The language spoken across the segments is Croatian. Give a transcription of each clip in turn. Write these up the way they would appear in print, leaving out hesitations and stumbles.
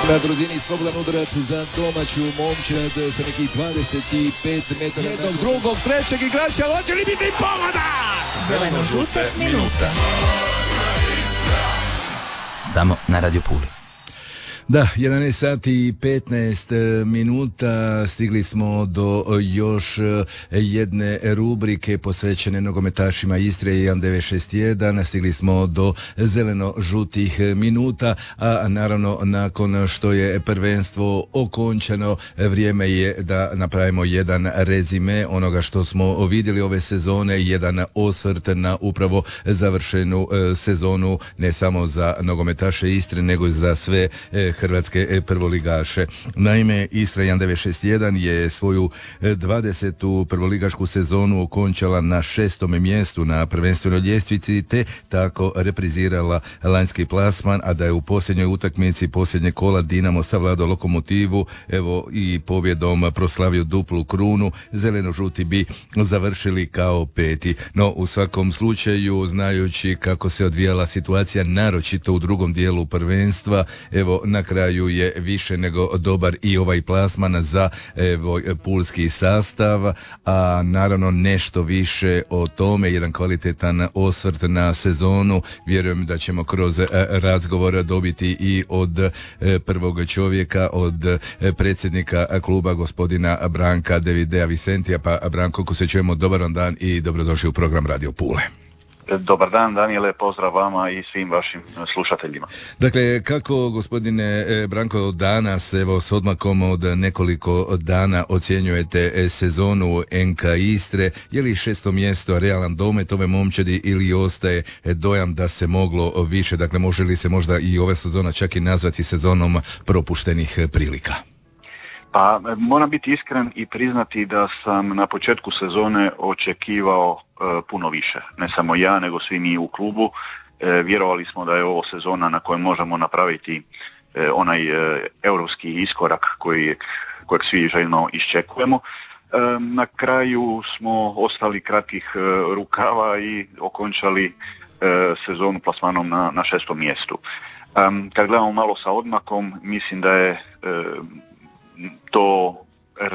Na druzini Slobodan udarac za domaću momčad sa nekih 25 metara. Jednog, drugog, trećeg igrača, hoće li biti pogoda? Zeleno-žute minute. Samo na Radio Puli. Da, 11 sati i 15 minuta, stigli smo do još jedne rubrike posvećene nogometašima Istre 1961, stigli smo do zeleno-žutih minuta, a naravno nakon što je prvenstvo okončano, vrijeme je da napravimo jedan rezime onoga što smo vidjeli ove sezone, jedan osvrt na upravo završenu sezonu, ne samo za nogometaše Istre, nego i za sve hrvatske prvoligaše. Naime, Istra 1961 je svoju 20. prvoligašku sezonu okončala na 6. mjestu na prvenstvenoj ljestvici, te tako reprizirala lanjski plasman, a da je u posljednjoj utakmici posljednje kola Dinamo savladao Lokomotivu, evo i pobjedom proslavio duplu krunu, zeleno-žuti bi završili kao peti. No, u svakom slučaju, znajući kako se odvijala situacija, naročito u drugom dijelu prvenstva, evo, na kraju je više nego dobar i ovaj plasman za pulski sastav, a naravno nešto više o tome, jedan kvalitetan osvrt na sezonu. Vjerujem da ćemo kroz razgovor dobiti i od prvog čovjeka, od predsjednika kluba gospodina Branka Devidea Vicentija. Pa Branko, ko se čujemo, dobar vam dan i dobrodošli u program Radio Pule. Dobar dan, Danijele, pozdrav vama i svim vašim slušateljima. Dakle, kako, gospodine Branko, danas, evo, s odmakom od nekoliko dana ocjenjujete sezonu NK Istre? Je li 6. mjesto realan domet ove momčadi ili ostaje dojam da se moglo više? Dakle, može li se možda i ova sezona čak i nazvati sezonom propuštenih prilika? Pa, moram biti iskren i priznati da sam na početku sezone očekivao puno više. Ne samo ja, nego svi mi u klubu. Vjerovali smo da je ovo sezona na kojoj možemo napraviti onaj europski iskorak kojeg svi željno iščekujemo. Na kraju smo ostali kratkih rukava i okončali sezonu plasmanom na 6. mjestu. Kad gledamo malo sa odmakom, mislim da je to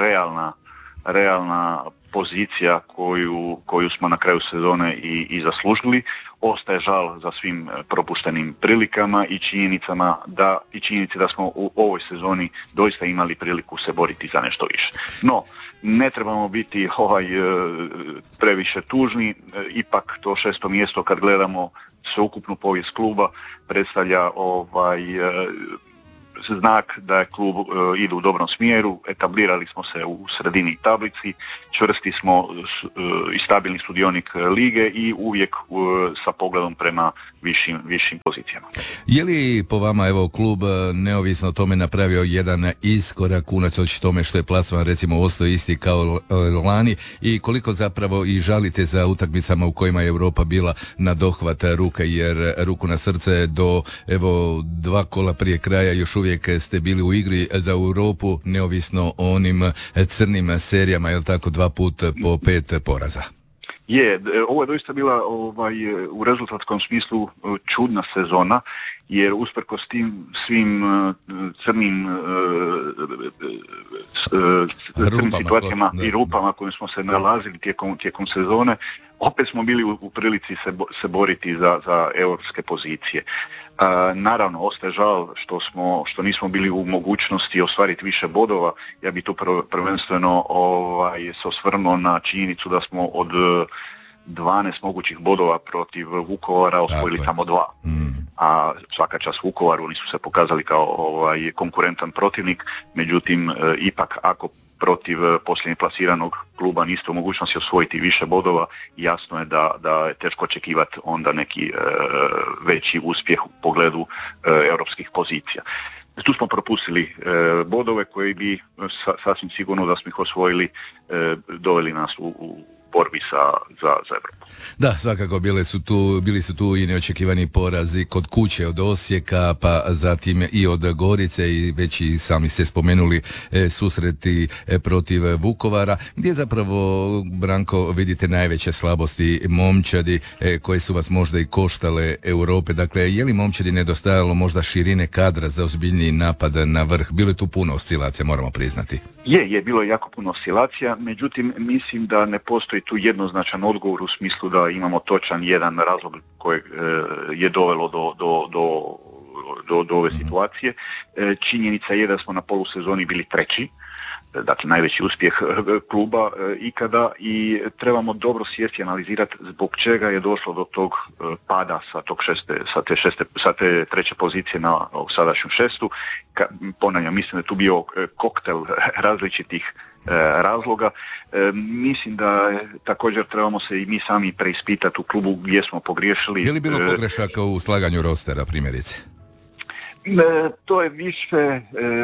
realna pozicija koju smo na kraju sezone i zaslužili. Ostaje žal za svim propuštenim prilikama i činjenici da smo u ovoj sezoni doista imali priliku se boriti za nešto više. No, ne trebamo biti previše tužni, ipak to 6. mjesto kad gledamo sveukupnu povijest kluba predstavlja znak da je klub ide u dobrom smjeru, etablirali smo se u sredini tablici, čvrsti smo i stabilni sudionik lige i uvijek sa pogledom prema višim pozicijama. Je li po vama, evo, klub neovisno o tome napravio jedan iskorak unatoč tome što je plasman recimo ostao isti kao lani, i koliko zapravo i žalite za utakmicama u kojima je Europa bila na dohvat ruke, jer ruku na srce do evo 2 kola prije kraja još uvijek ste bili u igri za Europu, neovisno o onim crnim serijama, jel tako, 2 puta po 5 poraza? Ovo je doista bila u rezultatskom smislu čudna sezona, jer usprkos tim svim crnim situacijama i rupama kojim smo se nalazili tijekom sezone, opet smo bili u prilici se boriti za europske pozicije. Naravno, ostaje žal što nismo bili u mogućnosti ostvariti više bodova. Ja bi tu prvenstveno se osvrnuo na činjenicu da smo od 12 mogućih bodova protiv Vukovara osvojili samo 2. A svaka čast Vukovaru, oni su se pokazali kao konkurentan protivnik, međutim ipak ako protiv posljednje plasiranog kluba niste u mogućnosti osvojiti više bodova, jasno je da je teško očekivati onda neki veći uspjeh u pogledu europskih pozicija. Tu smo propustili bodove koji bi sasvim sigurno da smo ih osvojili doveli nas borbi za Europu. Da, svakako bili su tu i neočekivani porazi kod kuće od Osijeka, pa zatim i od Gorice i već i sami ste spomenuli susreti protiv Vukovara, gdje zapravo, Branko, vidite najveće slabosti momčadi koje su vas možda i koštale Europe. Dakle, je li momčadi nedostajalo možda širine kadra za ozbiljniji napad na vrh? Bilo je tu puno oscilacija, moramo priznati. Je bilo jako puno oscilacija, međutim mislim da ne postoji tu jednoznačan odgovor u smislu da imamo točan jedan razlog kojeg je dovelo do ove situacije. Činjenica je da smo na polusezoni bili treći, dakle najveći uspjeh kluba ikada, i trebamo dobro sjesti i analizirati zbog čega je došlo do tog pada sa te treće pozicije na sadašnju šestu. Ponavljam, mislim da je tu bio koktel različitih razloga. Mislim da također trebamo se i mi sami preispitati u klubu gdje smo pogriješili. Je li bilo pogrešaka u slaganju rostera, primjerice? To je više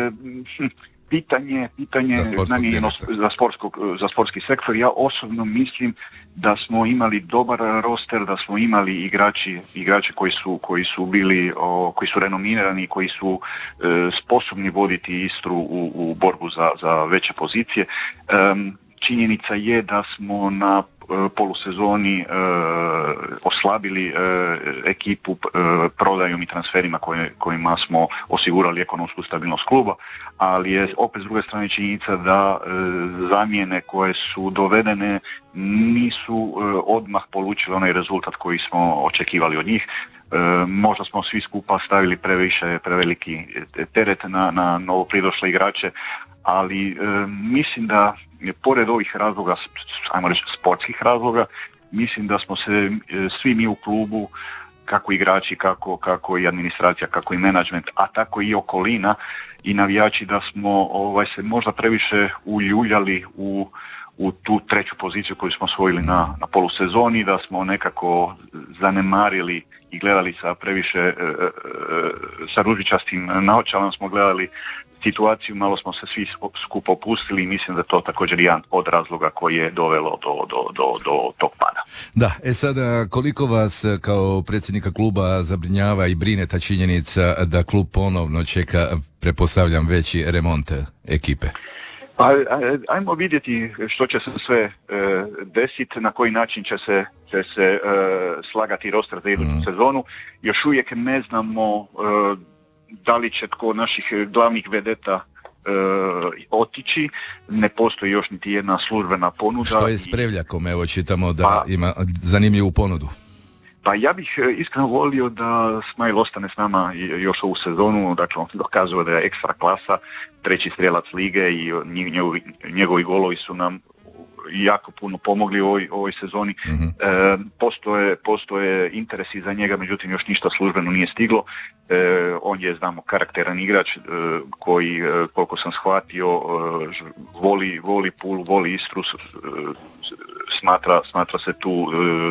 pitanje namijenjeno za sportski sektor. Ja osobno mislim da smo imali dobar roster, da smo imali igrači koji su bili, koji su renomirani, koji su sposobni voditi Istru u borbu za veće pozicije. Činjenica je da smo na polusezoni oslabili ekipu prodajom i transferima kojima smo osigurali ekonomsku stabilnost kluba, ali je opet s druge strane činjenica da zamjene koje su dovedene nisu odmah polučile onaj rezultat koji smo očekivali od njih. Možda smo svi skupa stavili preveliki teret na novopridošle igrače, ali mislim da pored ovih razloga, ajmo reći sportskih razloga, mislim da smo se svi mi u klubu, kako igrači, kako i administracija, kako i menadžment, a tako i okolina i navijači, da smo se možda previše uljuljali u tu treću poziciju koju smo osvojili na polusezoni, da smo nekako zanemarili i gledali sa previše sa ružičastim naočalama smo gledali situaciju, malo smo se svi skupo opustili i mislim da to također jedan od razloga koji je dovelo do tog pada. Da, sada koliko vas kao predsjednika kluba zabrinjava i brine ta činjenica da klub ponovno čeka, pretpostavljam, veći remont ekipe? Ajmo vidjeti što će se sve desiti, na koji način će se slagati roster za iduću sezonu. Još uvijek ne znamo da li će tko od naših glavnih vedeta otići, ne postoji još niti jedna službena ponuda. Što je s Prevljakom? Evo čitamo da ima zanimljivu ponudu. Pa ja bih iskreno volio da Smajl ostane s nama još ovu sezonu, dakle on dokazuje da je ekstra klasa, treći strijelac lige i njegovi golovi su nam jako puno pomogli u ovoj sezoni. Mm-hmm. Postoje interesi za njega, međutim još ništa službeno nije stiglo. On je, znamo, karakteran igrač koji, koliko sam shvatio, voli Pulu, voli Istru, smatra se tu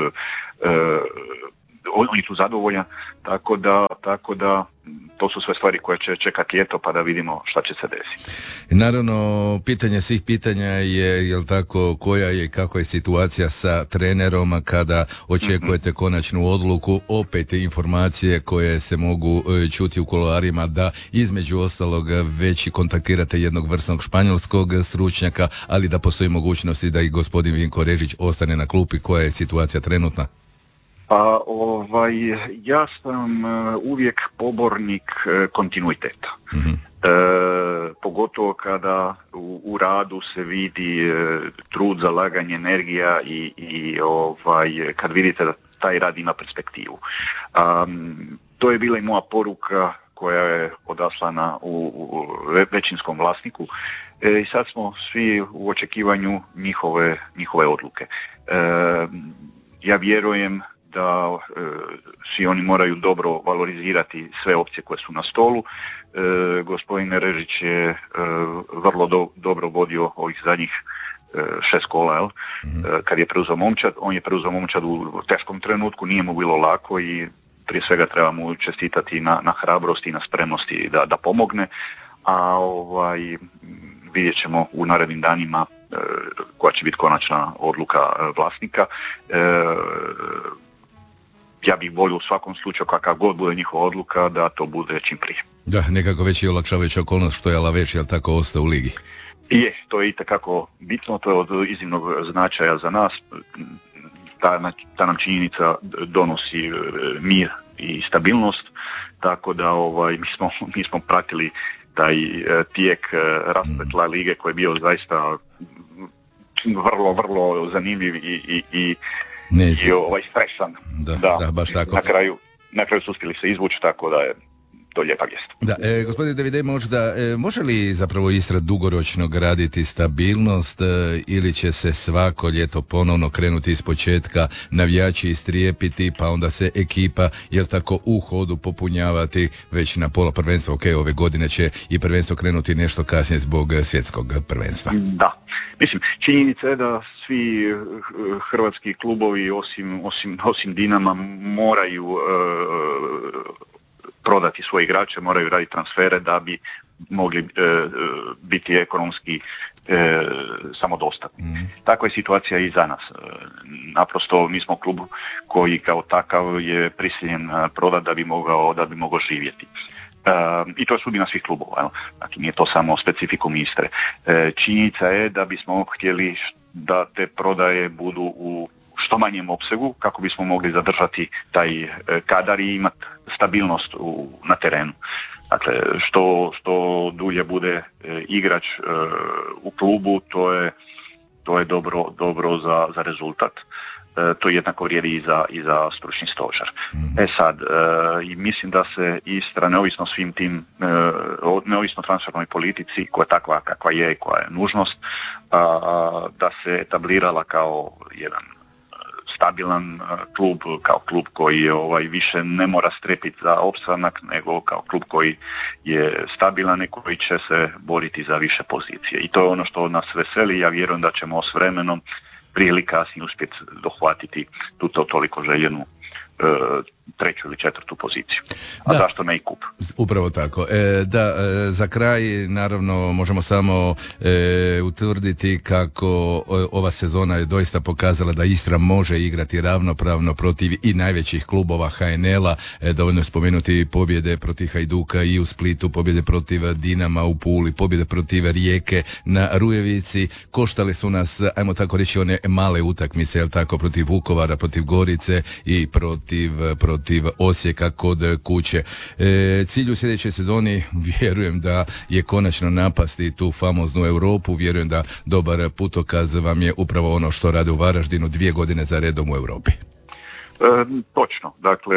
on je tu zadovoljan, tako da to su sve stvari koje će čekati ljeto pa da vidimo šta će se desiti. Naravno, pitanje svih pitanja je, jel tako, koja je i kako je situacija sa trenerom kada očekujete konačnu odluku, opet informacije koje se mogu čuti u kuloarima da između ostalog već kontaktirate jednog vrsnog španjolskog stručnjaka, ali da postoji mogućnosti da i gospodin Vinko Režić ostane na klupi. Koja je situacija trenutna? Pa ja sam uvijek pobornik kontinuiteta. Mm-hmm. Pogotovo kada u radu se vidi trud, zalaganje, energija i kad vidite da taj rad ima perspektivu. To je bila i moja poruka koja je odaslana u većinskom vlasniku i sad smo svi u očekivanju njihove odluke. Ja vjerujem da svi oni moraju dobro valorizirati sve opcije koje su na stolu. Gospodin Režić je vrlo dobro vodio ovih zadnjih 6 kola, jel? Kad je preuzeo momčad. On je preuzeo momčad u teškom trenutku, nije mu bilo lako i prije svega treba mu čestitati na hrabrosti i na spremnosti da pomogne, a vidjet ćemo u narednim danima koja će biti konačna odluka vlasnika. Ja bih volio u svakom slučaju, kakva god bude njihova odluka, da to bude čim prije. Da, nekako već je olakšavajuća okolnost što je Alaveš, jel tako, ostao u ligi? Je, to je itekako bitno, to je od iznimnog značaja za nas. Ta nam činjenica donosi mir i stabilnost, tako da mi smo pratili taj tijek rasplet La Lige koji je bio zaista vrlo, vrlo zanimljiv i stresan. Da, baš tako. Na kraju su uspjeli se izvući, tako da je to lijepa vijest. Da, gospodine Davide, može li zapravo Istra dugoročno graditi stabilnost ili će se svako ljeto ponovno krenuti iz početka, navijači istrijepiti, pa onda se ekipa, jel tako, u hodu popunjavati već na pola prvenstva? Ok, ove godine će i prvenstvo krenuti nešto kasnije zbog svjetskog prvenstva. Da, mislim, činjenica je da svi hrvatski klubovi osim Dinama moraju prodati svoje igrače, moraju raditi transfere da bi mogli biti ekonomski samodostatni. Takva je situacija i za nas. Naprosto mi smo klub koji kao takav je prisiljen prodati da bi mogao živjeti. I to je sudbina svih klubova. Znači, nije to samo specifikum Istre. Činjenica je da bismo htjeli da te prodaje budu u što manjem opsegu kako bismo mogli zadržati taj kadar i imati stabilnost na terenu. Dakle, što dulje bude igrač u klubu, to je dobro za rezultat. To jednako vrijedi i za stručni stožer. Sad, mislim da se Istra, neovisno svim tim, neovisno transfernoj politici, koja je takva kakva je, koja je nužnost, da se etablirala kao jedan stabilan klub, kao klub koji je više ne mora strepiti za opstanak, nego kao klub koji je stabilan i koji će se boriti za više pozicije. I to je ono što nas veseli. Ja vjerujem da ćemo s vremenom prije ili kasnije uspjeti dohvatiti tu toliko željenu treću ili četvrtu poziciju. A zašto ne i kup? Upravo tako. Za kraj, naravno, možemo samo utvrditi kako ova sezona je doista pokazala da Istra može igrati ravnopravno protiv i najvećih klubova HNL-a. Dovoljno je spomenuti pobjede protiv Hajduka i u Splitu, pobjede protiv Dinama u Puli, pobjede protiv Rijeke na Rujevici. Koštali su nas, ajmo tako reći, one male utakmice, jel tako, protiv Vukovara, protiv Gorice i protiv Osijeka kod kuće. Cilj u sljedećoj sezoni, vjerujem da je konačno napasti tu famoznu Europu, vjerujem da dobar putokaz vam je upravo ono što rade u Varaždinu 2 godine za redom u Europi. Točno, dakle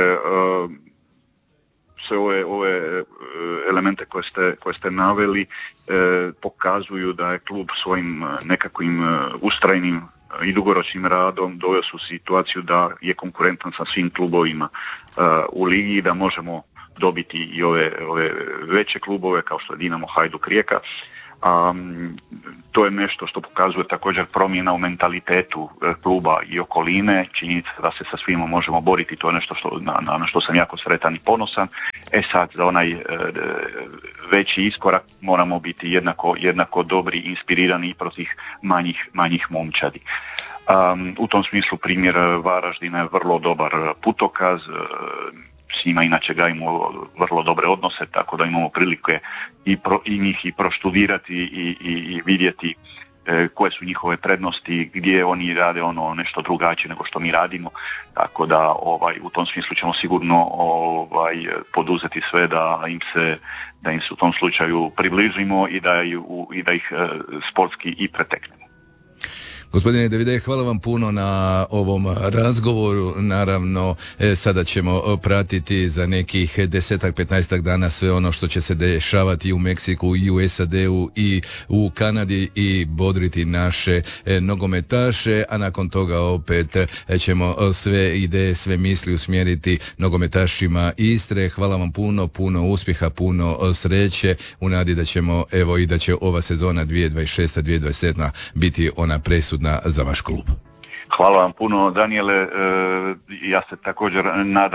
sve ove elemente koje ste naveli pokazuju da je klub svojim nekakvim ustrajnim i dugoročnim radom doveo su situaciju da je konkurentan sa svim klubovima u ligi, da možemo dobiti i ove veće klubove kao što je Dinamo, Hajduk, Rijeka. To je nešto što pokazuje također promjena u mentalitetu kluba i okoline, činjenica da se sa svima možemo boriti, to je nešto na što sam jako sretan i ponosan. Sad za onaj veći iskorak moramo biti jednako dobri, inspirirani i protiv manjih momčadi. U tom smislu primjer Varaždina je vrlo dobar putokaz, s njima inače gajimo vrlo dobre odnose, tako da imamo prilike i njih i proštudirati i vidjeti koje su njihove prednosti, gdje oni rade nešto drugačije nego što mi radimo, tako da u tom smislu ćemo sigurno poduzeti sve da im se u tom slučaju približimo i da ih sportski i preteknemo. Gospodine Davide, hvala vam puno na ovom razgovoru. Naravno, sada ćemo pratiti za nekih 10-15 dana sve ono što će se dešavati u Meksiku i u SAD-u i u Kanadi i bodriti naše nogometaše, a nakon toga opet ćemo sve ideje, sve misli usmjeriti nogometašima Istre. Hvala vam puno uspjeha, puno sreće u nadi da ćemo, i da će ova sezona 2026-2027 biti ona presudna za vaš klub. Hvala vam puno, Daniele. Ja se također nadam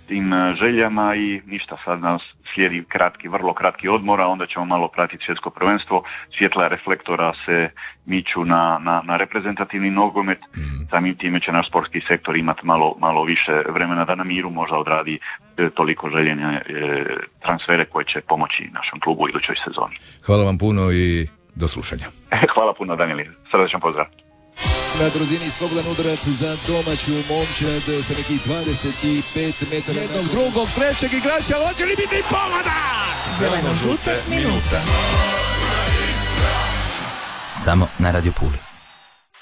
tim željama i ništa, sad nas slijedi vrlo kratki odmor, a onda ćemo malo pratiti svjetsko prvenstvo. Svjetla reflektora se miču na reprezentativni nogomet, samim time će naš sportski sektor imati malo više vremena da na miru možda odradi toliko željene transfere koje će pomoći našem klubu u idućoj sezoni. Hvala vam puno i do slušanja. Hvala puno, Danijeli, srdečan pozdrav. Na druzini slobodan udarac za domaću momčad sa nekih 25 metara. Jednog, drugog, trećeg igrača, hoće li biti pogoda? Zeleno-žute minute. Samo na Radio Puli.